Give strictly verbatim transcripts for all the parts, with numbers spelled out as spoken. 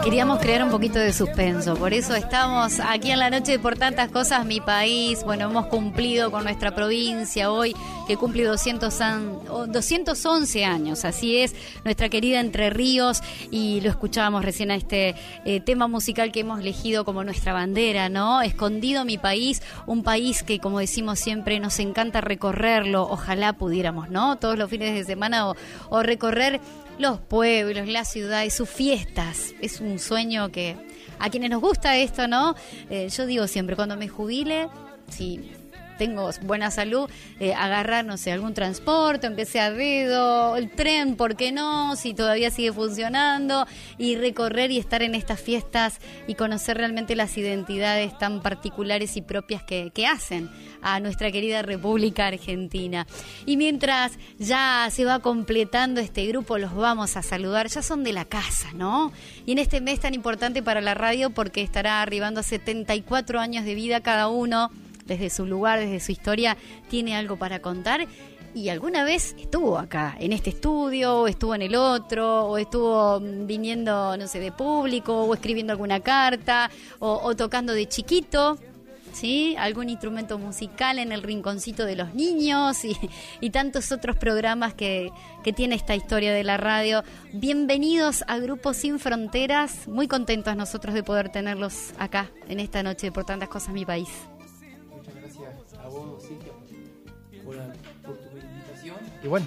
Queríamos crear un poquito de suspenso, por eso estamos aquí en la noche de Por Tantas Cosas, mi país. Bueno, hemos cumplido con nuestra provincia hoy, que cumple doscientos once años, así es, nuestra querida Entre Ríos, y lo escuchábamos recién a este eh, tema musical que hemos elegido como nuestra bandera, ¿no? Escondido mi país, un país que, como decimos siempre, nos encanta recorrerlo, ojalá pudiéramos, ¿no? Todos los fines de semana o, o recorrer los pueblos, la ciudad y sus fiestas. Es un sueño que a quienes nos gusta esto, ¿no? Eh, yo digo siempre, cuando me jubile, si tengo buena salud, eh, agarrar, no sé, algún transporte, aunque sea dedo, el tren, ¿por qué no? Si todavía sigue funcionando, y recorrer y estar en estas fiestas y conocer realmente las identidades tan particulares y propias que, que hacen a nuestra querida República Argentina. Y mientras ya se va completando este grupo, los vamos a saludar, ya son de la casa, ¿no? Y en este mes tan importante para la radio, porque estará arribando a setenta y cuatro años de vida cada uno, desde su lugar, desde su historia, tiene algo para contar. Y alguna vez estuvo acá, en este estudio, o estuvo en el otro, o estuvo viniendo, no sé, de público, o escribiendo alguna carta, o, o tocando de chiquito, ¿sí? Algún instrumento musical en el rinconcito de los niños, y, y tantos otros programas que, que tiene esta historia de la radio. Bienvenidos a Grupo Sin Fronteras, muy contentos nosotros de poder tenerlos acá, en esta noche de Por Tantas Cosas, mi país. A vos, Cintia, por, por tu invitación. Y bueno,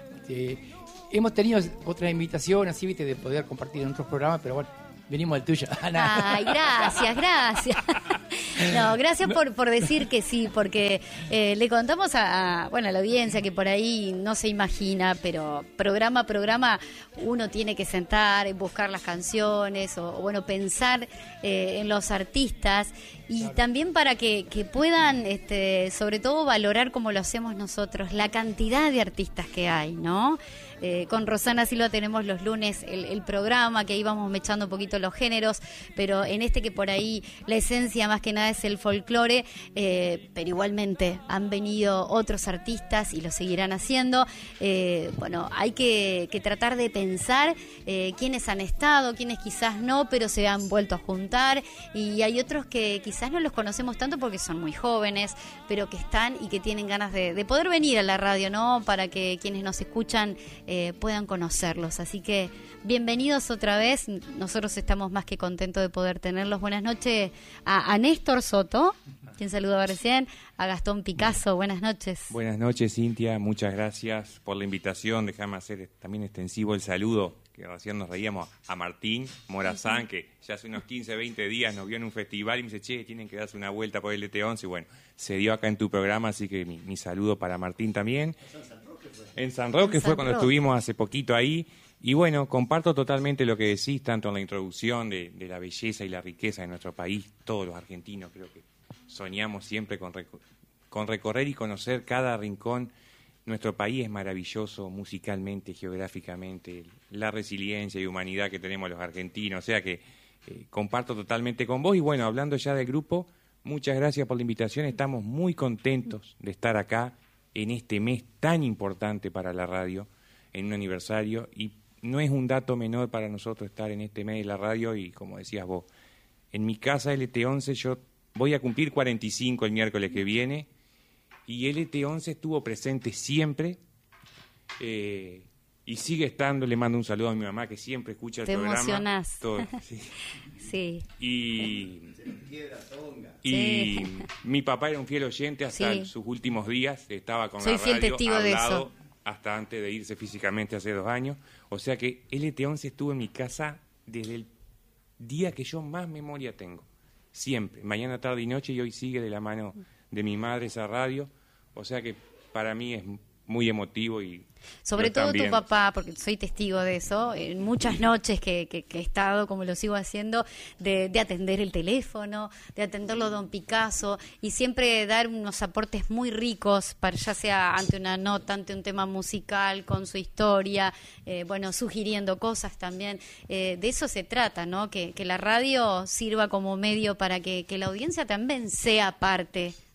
eh, hemos tenido otras invitaciones, así, viste, de poder compartir en otros programas, pero bueno, venimos al tuyo. Ay, gracias, gracias. No, gracias por, por decir que sí, porque eh, le contamos a, a, bueno, a la audiencia que por ahí no se imagina, pero programa a programa uno tiene que sentar, buscar las canciones, o, o bueno, pensar eh, en los artistas, y claro, también para que, que puedan, este, sobre todo, valorar como lo hacemos nosotros, la cantidad de artistas que hay, ¿no? Eh, con Rosana Silva tenemos los lunes el, el programa, que ahí vamos mechando un poquito los géneros, pero en este que por ahí la esencia más que nada es el folclore, eh, pero igualmente han venido otros artistas y lo seguirán haciendo. Eh, bueno, hay que, que tratar de pensar eh, quiénes han estado, quiénes quizás no, pero se han vuelto a juntar, y hay otros que quizás no los conocemos tanto porque son muy jóvenes, pero que están y que tienen ganas de, de poder venir a la radio, ¿no? Para que quienes nos escuchan eh, puedan conocerlos. Así que bienvenidos otra vez, nosotros estamos más que contentos de poder tenerlos. Buenas noches a, a Néstor Soto, quien saludaba recién, a Gastón Picasso, buenas noches. Buenas noches, Cintia, muchas gracias por la invitación. Déjame hacer también extensivo el saludo, que recién nos reíamos, a Martín Morazán, que ya hace unos quince, veinte días nos vio en un festival y me dice, che, tienen que darse una vuelta por el E T once, y bueno, se dio acá en tu programa, así que mi, mi saludo para Martín también. En San Roque fue, en San Roque fue cuando estuvimos hace poquito ahí. Y bueno, comparto totalmente lo que decís, tanto en la introducción de, de la belleza y la riqueza de nuestro país. Todos los argentinos creo que soñamos siempre con, reco- con recorrer y conocer cada rincón. Nuestro país es maravilloso musicalmente, geográficamente, la resiliencia y humanidad que tenemos los argentinos. O sea que eh, comparto totalmente con vos. Y bueno, hablando ya del grupo, muchas gracias por la invitación. Estamos muy contentos de estar acá en este mes tan importante para la radio, en un aniversario, y no es un dato menor para nosotros estar en este mes de la radio. Y como decías vos, en mi casa L T once, yo voy a cumplir cuarenta y cinco el miércoles que viene, y L T once estuvo presente siempre, eh, y sigue estando. Le mando un saludo a mi mamá, que siempre escucha el Te programa. Te emocionás. Todo, sí. Sí. Y, y sí. Mi papá era un fiel oyente hasta sí. sus últimos días, estaba con Soy la radio fiel testigo al de lado, eso. Hasta antes de irse físicamente hace dos años. O sea que L T once estuvo en mi casa desde el día que yo más memoria tengo. Siempre, mañana, tarde y noche, y hoy sigue de la mano de mi madre esa radio. O sea que para mí es muy emotivo. Y sobre todo también. Tu papá, porque soy testigo de eso, en muchas noches que, que, que he estado, como lo sigo haciendo, de, de atender el teléfono, de atenderlo a don Picasso, y siempre dar unos aportes muy ricos, para ya sea ante una nota, ante un tema musical, con su historia, eh, bueno, sugiriendo cosas también. Eh, de eso se trata, ¿no? Que, que la radio sirva como medio para que, que la audiencia también sea parte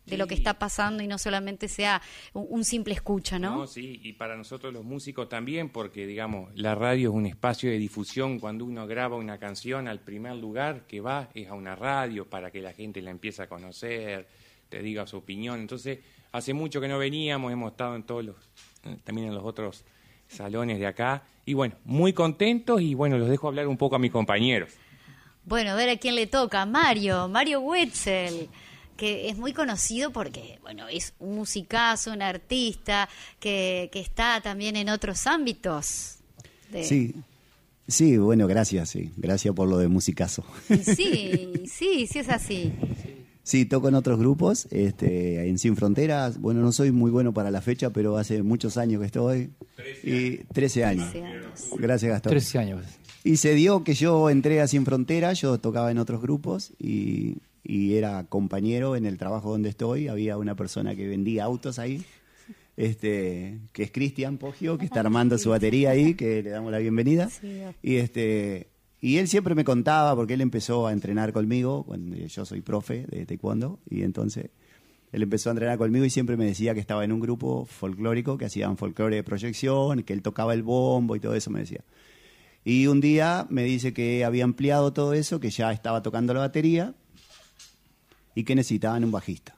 de lo que está pasando y no solamente sea un, un simple escucha, ¿no? No, sí, y para nosotros los músicos también, porque, digamos, la radio es un espacio de difusión. Cuando uno graba una canción, al primer lugar que va es a una radio para que la gente la empiece a conocer, te diga su opinión. Entonces, hace mucho que no veníamos, hemos estado en todos los, también en los otros salones de acá, y bueno, muy contentos, y bueno, los dejo hablar un poco a mis compañeros. Bueno, a ver a quién le toca. Mario, Mario Wetzel, que es muy conocido porque, bueno, es un musicazo, un artista que, que está también en otros ámbitos. De... Sí, sí, bueno, gracias, sí, gracias por lo de musicazo. Sí, sí, sí es así. Sí, toco en otros grupos, este, en Sin Fronteras. Bueno, no soy muy bueno para la fecha, pero hace muchos años que estoy. Y trece años. trece años. Gracias, Gastón. trece años. Y se dio que yo entré a Sin Fronteras, yo tocaba en otros grupos y, y era compañero en el trabajo donde estoy. Había una persona que vendía autos ahí, este, que es Cristian Poggio, que está armando su batería ahí, que le damos la bienvenida. Sí. Y este... Y él siempre me contaba, porque él empezó a entrenar conmigo, cuando yo soy profe de taekwondo, y entonces él empezó a entrenar conmigo y siempre me decía que estaba en un grupo folclórico, que hacían folclore de proyección, que él tocaba el bombo y todo eso me decía. Y un día me dice que había ampliado todo eso, que ya estaba tocando la batería y que necesitaban un bajista.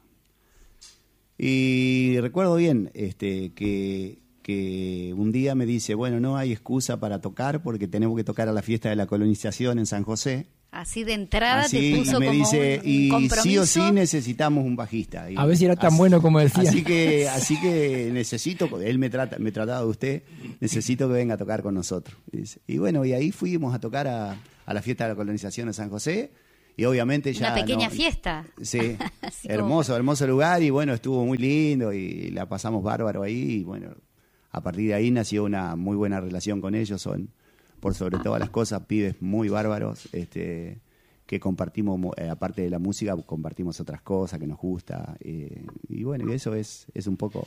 Y recuerdo bien este, que... que un día me dice, bueno, no hay excusa para tocar porque tenemos que tocar a la fiesta de la colonización en San José. Así de entrada Así, te puso y me como dice, un, un y compromiso. sí o sí necesitamos un bajista. Y a ver si era tan así, bueno como decía. Así que, así que necesito, él me trata, me trataba de usted, necesito que venga a tocar con nosotros. Y, dice, y bueno, y ahí fuimos a tocar a, a la fiesta de la colonización en San José. Y obviamente ya... Una pequeña no, fiesta. Sí, Así hermoso, como... hermoso lugar y bueno, estuvo muy lindo y la pasamos bárbaro ahí y bueno... A partir de ahí nació una muy buena relación con ellos, son por sobre todas las cosas pibes muy bárbaros, este, que compartimos, eh, aparte de la música, compartimos otras cosas que nos gusta, eh, y bueno, eso es, es un poco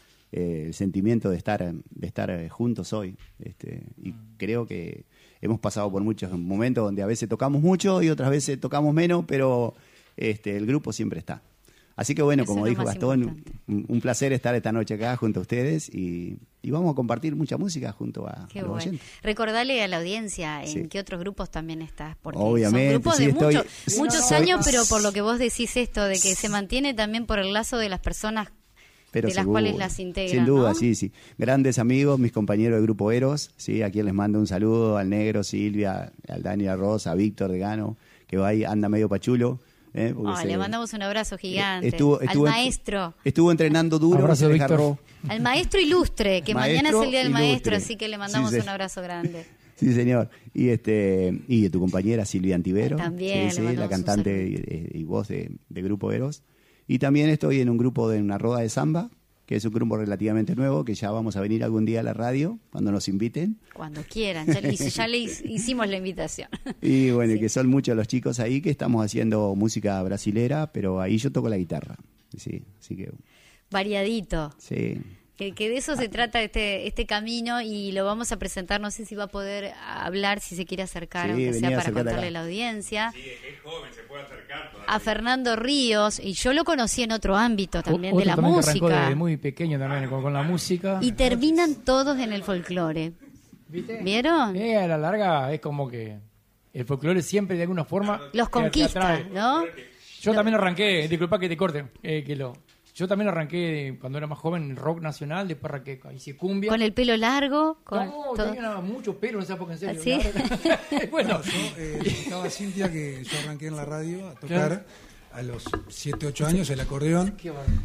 eh, el sentimiento de estar, de estar juntos hoy, este, y creo que hemos pasado por muchos momentos donde a veces tocamos mucho y otras veces tocamos menos, pero este, el grupo siempre está. Así que bueno, Eso como es lo dijo más Gastón, un, un placer estar esta noche acá junto a ustedes y, y vamos a compartir mucha música junto a, Qué a los bueno. oyentes. Recordale a la audiencia en Sí. qué otros grupos también estás, porque Obviamente, son grupos sí, de estoy- mucho- sí, muchos soy- años, pero por lo que vos decís esto, de que se mantiene también por el lazo de las personas Pero de las seguro, cuales las integran, sin duda, ¿no? sí, sí. Grandes amigos, mis compañeros del Grupo Eros, sí, a quien les mando un saludo, al Negro, Silvia, al Dani Arroz, a Víctor de Gano, que va ahí, anda medio pachulo. Eh, porque Ah, se- le mandamos un abrazo gigante. estuvo- estuvo- al maestro, Estuvo entrenando duro, Abrazo, se Víctor. desgarró. al maestro ilustre, que mañana Maestro es el día del ilustre. maestro, así que le mandamos Sí, sí. un abrazo grande. Sí, señor. Y este y de tu compañera Silvia Antivero, También, sí, le sí, mandamos la un cantante y, y voz de, de Grupo Eros. Y también estoy en un grupo de una roda de samba, que es un grupo relativamente nuevo, que ya vamos a venir algún día a la radio, cuando nos inviten. Cuando quieran, ya le, hice- ya le hice- hicimos la invitación. Y bueno, Sí. que son muchos los chicos ahí que estamos haciendo música brasilera, pero ahí yo toco la guitarra. Sí, así que Variadito. sí. Que, que de eso se trata este este camino y lo vamos a presentar, no sé si va a poder hablar, si se quiere acercar, Sí, aunque venía sea a para acercarte contarle acá. a la audiencia. Sí, es joven, se puede acercar. A Fernando Ríos, y yo lo conocí en otro ámbito también O- de otro la también que arrancó música. desde muy pequeño también con, con la música. Y terminan todos en el folclore. ¿Viste? ¿Vieron? Eh, a la larga es como que el folclore siempre de alguna forma Los te- te conquista, atrae. ¿no? Yo también arranqué, disculpa que te corte, eh, que lo, yo también arranqué cuando era más joven en rock nacional, después arranqué, hice cumbia. Con el pelo largo, con no, todo. tenía mucho pelo en esa época, en serio. ¿Ah, sí? La- bueno, Yo eh, estaba Cintia, que yo arranqué en la radio a tocar Claro. a los siete, ocho años, el acordeón, qué bárbaro.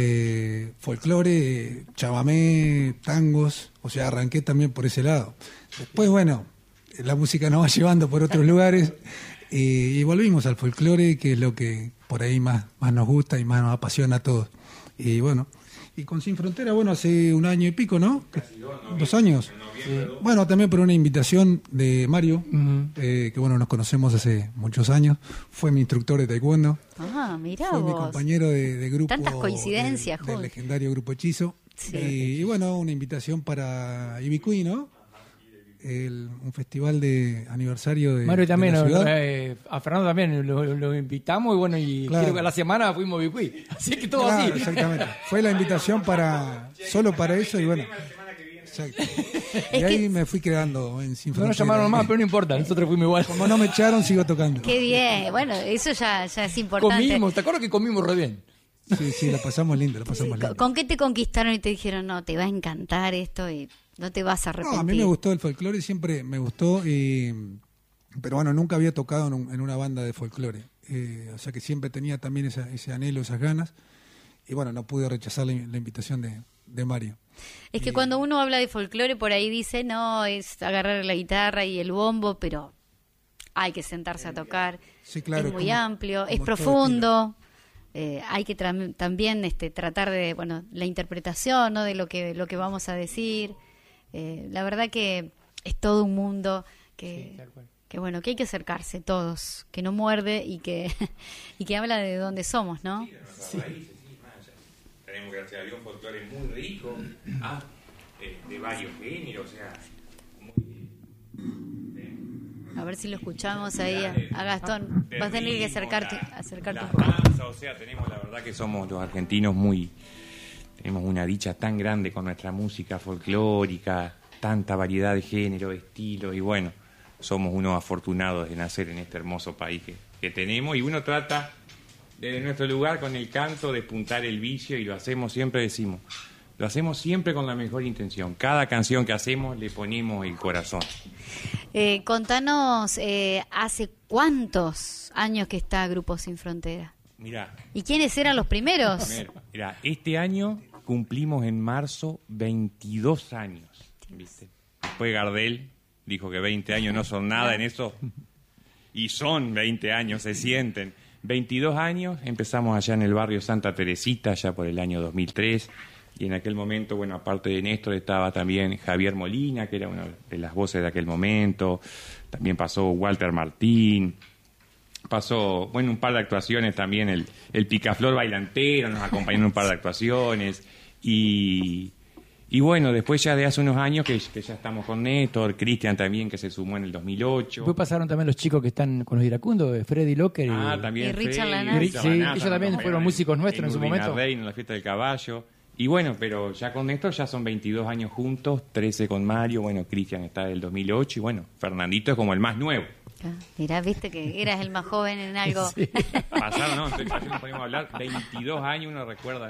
eh, folclore, chamamé, tangos, o sea, arranqué también por ese lado. Después, bueno, la música nos va llevando por otros lugares eh, y volvimos al folclore, que es lo que por ahí más, más nos gusta y más nos apasiona a todos. Y bueno, y con Sin Frontera, bueno, hace un año y pico, ¿no? Dos años. Bueno, también por una invitación de Mario, Ujú. eh, que bueno, nos conocemos hace muchos años. Fue mi instructor de taekwondo, Ah, mirá fue mi vos. compañero de, de grupo. Tantas coincidencias, del, del Jun. legendario Grupo Hechizo. Sí. Y, y bueno, una invitación para Ibicuí, ¿no? el, un festival de aniversario de, Mario también, de la ciudad. eh, a Fernando también lo, lo invitamos y bueno, y Claro. creo que a la semana fuimos Bicuí. Así que todo Claro, así. exactamente. Fue la invitación para solo para eso y bueno. Exacto. Y Es ahí que- me fui quedando en Sin No nos Frontera. llamaron más, pero no importa, nosotros fuimos igual. Como no me echaron, sigo tocando. Qué bien. Bueno, eso ya, ya es importante. Comimos, ¿te acuerdas que comimos re bien? Sí, sí, la pasamos lindo, la pasamos ¿Con, lindo. con qué te conquistaron y te dijeron, no, te va a encantar esto y no te vas a No, arrepentir? a mí me gustó el folclore, siempre me gustó, y, pero bueno, nunca había tocado en, un- en una banda de folclore. Eh, o sea que siempre tenía también esa- ese anhelo, esas ganas. Y bueno, no pude rechazar la, la invitación de, de Mario. Es que cuando uno habla de folclore, por ahí dice, no, es agarrar la guitarra y el bombo, pero hay que sentarse a tocar. Sí, claro, es muy como- amplio, es como todo profundo. Eh, hay que tra- también este, tratar de, bueno, la interpretación, ¿no? De lo que, lo que vamos a decir. Eh, la verdad que es todo un mundo que, Sí, tal cual. que bueno, que hay que acercarse todos, que no muerde y que, y que habla de dónde somos, ¿no? Tenemos, gracias a Dios, folclore muy rico, ah, eh, de varios géneros, o sea, muy... A ver si lo escuchamos ahí a, a Gastón. del Vas a tener que ritmo, acercarte, la- acercarte la un poco. danza, o sea, tenemos la verdad que somos los argentinos muy... Tenemos una dicha tan grande con nuestra música folclórica, tanta variedad de género, de estilo, y bueno, somos unos afortunados de nacer en este hermoso país que, que tenemos, y uno trata desde nuestro lugar con el canto de despuntar el vicio, y lo hacemos, siempre decimos, lo hacemos siempre con la mejor intención. Cada canción que hacemos le ponemos el corazón. Eh, contanos, eh, ¿hace cuántos años que está Grupo Sin Frontera? Mirá, ¿Y quiénes eran los primeros? Primero, mira, este año cumplimos en marzo veintidós años, ¿viste? Después Gardel dijo que veinte años no son nada en eso, y son veinte años, se sienten. veintidós años, empezamos allá en el barrio Santa Teresita, allá por el año dos mil tres, y en aquel momento, bueno, aparte de Néstor, estaba también Javier Molina, que era una de las voces de aquel momento, también pasó Walter Martín, pasó, bueno, un par de actuaciones también, el, el Picaflor Bailantero nos acompañó en un par de actuaciones, y, y bueno, después ya de hace unos años que, que ya estamos con Néstor, Cristian también, que se sumó en el dos mil ocho. Después pasaron también los chicos que están con los iracundos, Freddy Locker. Ah, y- también Y Richard Freddy, Lanaz. Richard Sí, Lanaz, ellos también nos fueron acompañaron músicos nuestros en su Urbina momento. Reina, en la fiesta del caballo. Y bueno, pero ya con Néstor ya son veintidós años juntos, trece con Mario, bueno, Cristian está del dos mil ocho, y bueno, Fernandito es como el más nuevo. Ah, mirá, viste que eras el más joven en algo. Sí. Pasaron, ¿no? Entonces, así nos podemos hablar, veintidós años, uno recuerda.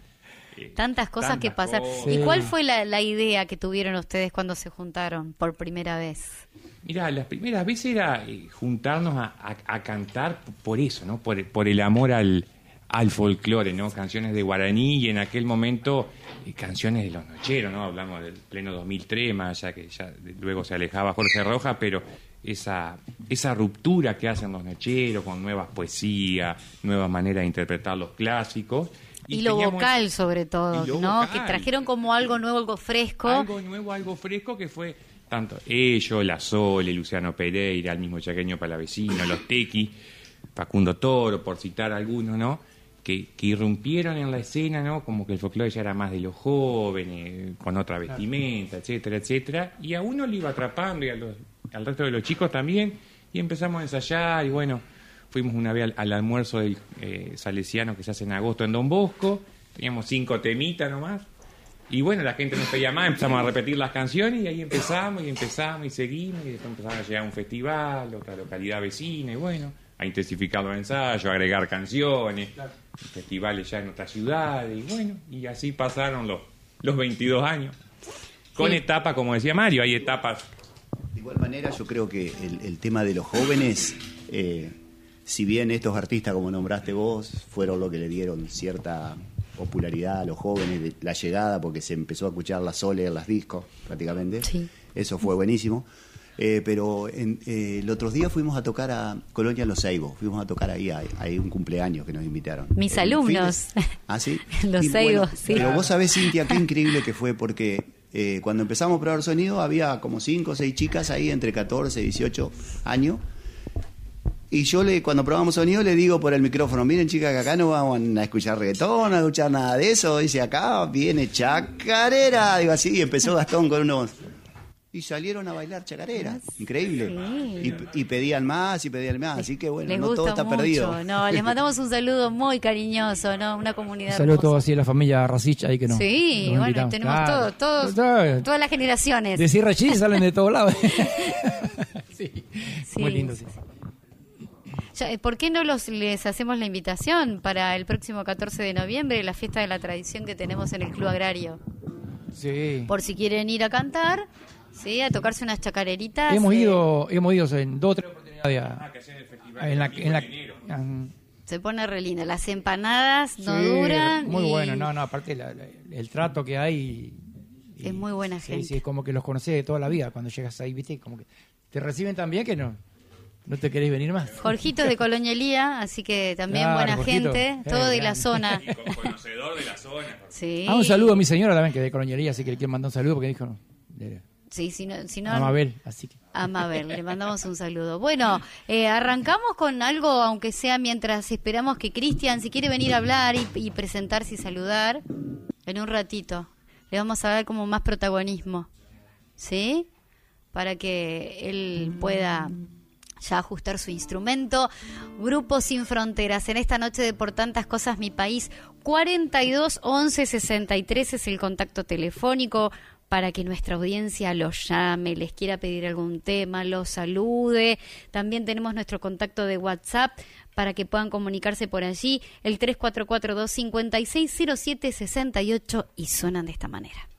eh, Tantas cosas que tantas pasaron. cosas. ¿Y Sí. cuál fue la, la idea que tuvieron ustedes cuando se juntaron por primera vez? Mirá, las primeras veces era eh, juntarnos a, a- a cantar por eso, ¿no? Por, por el amor al, al folclore, ¿no? Canciones de guaraní, y en aquel momento eh, canciones de los nocheros, ¿no? Hablamos del pleno dos mil tres, más allá que ya de- luego se alejaba Jorge Rojas, pero esa, esa ruptura que hacen los nocheros con nuevas poesías, nuevas maneras de interpretar los clásicos. Y, lo teníamos- vocal sobre todo, y lo ¿no? vocal. Que trajeron como algo nuevo, algo fresco. Algo nuevo, algo fresco, que fue tanto ellos, La Sole, Luciano Pereira, el mismo Chaqueño Palavecino, los Tequi, Facundo Toro, por citar algunos, ¿no? Que, que irrumpieron en la escena, ¿no? Como que el folclore ya era más de los jóvenes, con otra vestimenta, etcétera, etcétera. Y a uno le iba atrapando, y a los- al resto de los chicos también, y empezamos a ensayar, y bueno, fuimos una vez al, al almuerzo del eh, salesiano que se hace en agosto en Don Bosco, teníamos cinco temitas nomás, y bueno, la gente nos pedía más, empezamos a repetir las canciones, y ahí empezamos, y empezamos, y seguimos, y después empezamos a llegar a un festival, otra localidad vecina, y bueno, a intensificar los ensayos, a agregar canciones, festivales ya en otras ciudades, y bueno, y así pasaron los, los veintidós años. Con Sí. etapas, como decía Mario, hay etapas. De igual manera, yo creo que el, el tema de los jóvenes, eh, si bien estos artistas, como nombraste vos, fueron lo que le dieron cierta popularidad a los jóvenes, de la llegada, porque se empezó a escuchar la Sole en las discos, prácticamente. Sí. Eso fue buenísimo. Eh, pero en, eh, el otro día fuimos a tocar a Colonia Los Ceibos, fuimos a tocar ahí, hay, hay un cumpleaños que nos invitaron. Mis El alumnos. fin de- ¿Ah, sí? Los Y Ceibos, sí. Pero vos sabés, Cintia, qué increíble que fue, porque eh, cuando empezamos a probar sonido había como cinco o seis chicas ahí entre catorce y dieciocho años. Y yo le, cuando probamos sonido le digo por el micrófono, miren chicas, que acá no vamos a escuchar reggaetón, a escuchar nada de eso. Dice, acá viene chacarera. Digo así, y empezó Gastón con unos y salieron a bailar chacarera. Increíble. Sí. Y, y pedían más y pedían más. Así que bueno, Les no gusta todo está mucho. perdido. No, les mandamos un saludo muy cariñoso, ¿no? Una comunidad. Saludos a hermosa. todos así a la familia Racich ahí que no. Sí, nos bueno, y invitamos. tenemos Claro. todo, todos, Claro. todas las generaciones. De Sierra Chile salen de todos lados. sí. Sí, Muy lindo, sí. Ya, ¿por qué no los les hacemos la invitación para el próximo catorce de noviembre, la fiesta de la tradición que tenemos en el Club Agrario? Sí. Por si quieren ir a cantar, sí, a tocarse unas chacareritas. Hemos eh, ido, hemos ido en dos o tres oportunidades a- Ah, que hacen el festival en la, de en la, enero. en- Se pone re linda. Las empanadas no sí, duran. muy y bueno, no, no, aparte la- la- el trato que hay. y- Es muy buena sí, gente. Sí, es como que los conoces de toda la vida cuando llegas ahí, viste, como que te reciben tan bien que no, no te querés venir más. Jorgito de Coloñelía, así que también Claro, buena Jorgito. gente, Eh, todo de la grande. zona. Y con- conocedor de la zona. Sí. Ah, un saludo a mi señora también, que es de Coloñería, así que le quiero mandar un saludo porque dijo, no, de, Sí, si no, si no a Mabel, así que. a Mabel, le mandamos un saludo. Bueno, eh, arrancamos con algo, aunque sea mientras esperamos que Cristian, si quiere venir a hablar y, y presentarse y saludar, en un ratito. Le vamos a dar como más protagonismo, ¿sí? Para que él pueda ya ajustar su instrumento. Grupo Sin Fronteras, en esta noche de Por Tantas Cosas Mi País, cuarenta y dos once sesenta y tres es el contacto telefónico para que nuestra audiencia los llame, les quiera pedir algún tema, los salude. También tenemos nuestro contacto de WhatsApp para que puedan comunicarse por allí, el tres cuatro cuatro dos cinco seis cero siete seis ocho, y suenan de esta manera.